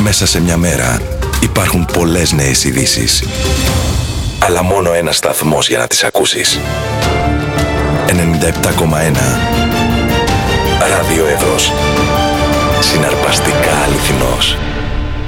Μέσα σε μια μέρα υπάρχουν πολλές νέες ειδήσεις. Αλλά μόνο ένας σταθμός για να τις ακούσεις. 97,1 Ράδιο